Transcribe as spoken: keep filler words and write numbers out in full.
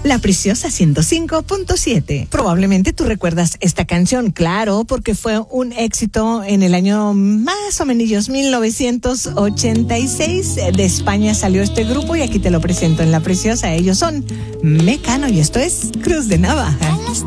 La Preciosa ciento cinco punto siete. Probablemente tú recuerdas esta canción, claro, porque fue un éxito en el año más o menos mil novecientos ochenta y seis. De España salió este grupo y aquí te lo presento en La Preciosa. Ellos son Mecano y esto es Cruz de Navaja.